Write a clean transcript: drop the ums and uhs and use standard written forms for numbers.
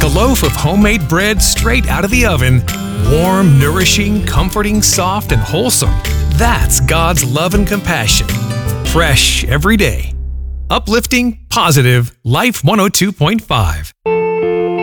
loaf of homemade bread straight out of the oven. Warm, nourishing, comforting, soft, and wholesome. That's God's love and compassion. Fresh every day. Uplifting, positive, Life 102.5.